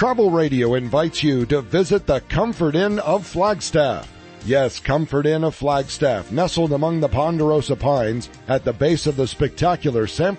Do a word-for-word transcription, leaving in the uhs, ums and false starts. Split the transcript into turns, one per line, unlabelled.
Travel Radio invites you to visit the Comfort Inn of Flagstaff. Yes, Comfort Inn of Flagstaff, nestled among the ponderosa pines at the base of the spectacular San